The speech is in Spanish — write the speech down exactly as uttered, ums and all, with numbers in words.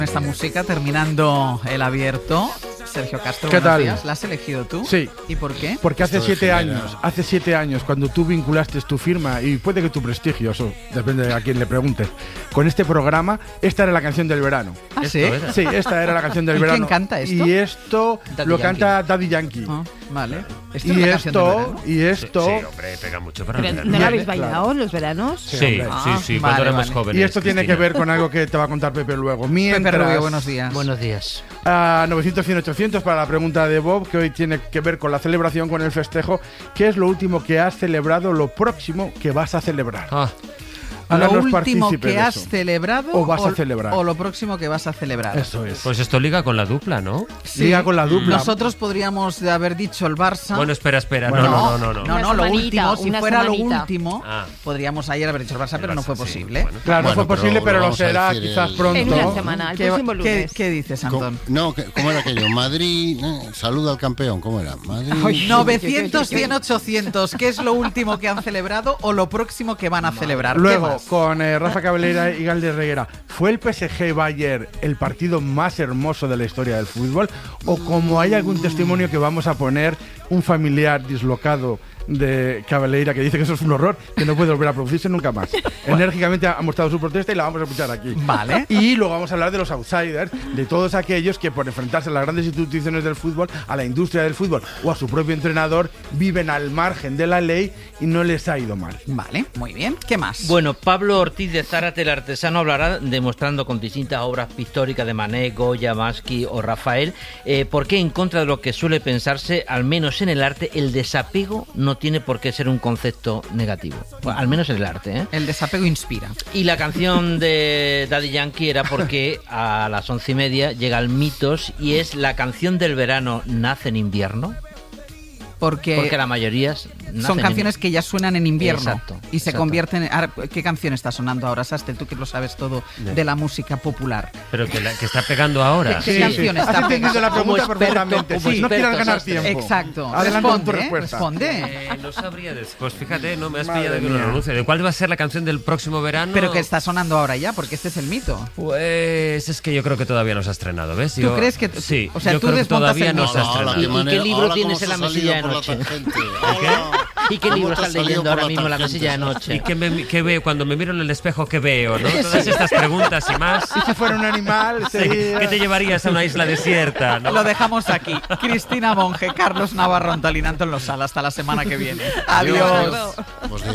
Esta música terminando el abierto. Sergio Castro, ¿qué buenos tal? días. ¿La has elegido tú? Sí. ¿Y por qué? Porque hace Esto siete degenera. años, hace siete años, cuando tú vinculaste tu firma, y puede que tu prestigio, eso depende de a quién le preguntes, con este programa, esta era la canción del verano. ¿Ah, sí? era. Sí, esta era la canción del ¿Y verano. quién canta esto? Y esto Daddy lo Yankee. canta Daddy Yankee. Ah, vale. Esto es Y la canción del esto, verano. y esto, Sí, hombre, pega mucho para Pero, el ¿no verano. la habéis Claro. bailado en los veranos? Sí, Sí, sí, hombre. sí, Ah, cuando vale, éramos vale. jóvenes. y esto tiene Cristina. que ver con algo que te va a contar Pepe luego. Pepe Mientras, Rubio, buenos días. Buenos días. a novecientos, cien, ochocientos para la pregunta de Bob, que hoy tiene que ver con la celebración, con el festejo. ¿Qué es lo último que has celebrado, lo próximo que vas a celebrar? Ah, ¿Lo Háganos último partícipe que de has eso. celebrado O vas a celebrar. o lo próximo que vas a celebrar? Eso es. pues esto liga con la dupla, ¿no? Sí. Liga con la dupla. Nosotros podríamos haber dicho el Barça. Bueno, espera, espera. Bueno, no, no, no, no. No, Una no, lo semanita, último, si una fuera lo semanita. último, Ah. podríamos ayer haber dicho el Barça, El pero no Barça, fue sí, posible. bueno. Claro, no Bueno, fue pero posible, lo pero lo vamos a será decir quizás el- pronto. En una semana, el ¿Qué, próximo qué- lunes. qué dices, Co- Antón? No, que- ¿cómo era aquello? Madrid, eh, saluda al campeón, ¿cómo era? Madrid. novecientos, cien, ochocientos. ¿Qué es lo último que han celebrado o lo próximo que van a celebrar? ¿Qué Luego, más? con eh, Rafa Cabelera y Galder Reguera, ¿fue el P S G Bayern el partido más hermoso de la historia del fútbol? ¿O como hay algún testimonio que vamos a poner, un familiar dislocado de Cabelera que dice que eso es un horror, que no puede volver a producirse nunca más? Enérgicamente ha mostrado su protesta y la vamos a escuchar aquí. Vale. Y luego vamos a hablar de los outsiders, de todos aquellos que por enfrentarse a las grandes instituciones del fútbol, a la industria del fútbol o a su propio entrenador, viven al margen de la ley y no les ha ido mal. Vale, muy bien. ¿Qué más? Bueno, Pablo Ortiz de Zárate, el artesano, hablará demostrando con distintas obras pictóricas de Manet, Goya, Mansky o Rafael eh, por qué, en contra de lo que suele pensarse, al menos en el arte, el desapego no tiene por qué ser un concepto negativo. Bueno, al menos en el arte, ¿eh? El desapego inspira. Y la canción de Daddy Yankee era porque a las once y media llega el Mitos y es la canción del verano nace en invierno. Porque, Porque la mayoría nacen son en- canciones que ya suenan en invierno. Exacto, y se exacto. convierten en... ahora, ¿qué canción está sonando ahora, Sastre? Tú que lo sabes todo de la música popular. Pero que, la, que está pegando ahora. ¿Qué canción está Has entendido la pegando? pregunta Como perfectamente. experto, Sí, no como quieras experto, ganar Sastre. tiempo. Exacto. Adelante con tu Responde, respuesta. responde. Eh, no sabría después, fíjate, no me has Madre pillado que lo mía. renuncie. ¿De cuál va a ser la canción del próximo verano? Pero que está sonando ahora ya, porque este es el mito. Pues es que yo creo que todavía no se ha estrenado, ¿ves? ¿Tú Yo- crees que- Sí, o sea, yo tú creo que desmontas todavía el no mito? se ha Hola, estrenado. qué ¿Y qué manera- libro hola, tienes cómo en la se ha mesilla de salido por la noche? tangente. Hola. ¿Y qué ¿Cómo libro te has estás salido leyendo por ahora la mismo en la tangente? mesilla de noche? ¿Y qué, me, qué veo cuando me miro en el espejo? ¿Qué veo? ¿no? Todas estas preguntas y más. Si fuera un animal, Sí, sería... ¿qué te llevarías a una isla desierta? ¿no? Lo dejamos aquí. Cristina Monge, Carlos Navarro, Antolín Antón Losal. Hasta la semana que viene. Adiós. Pues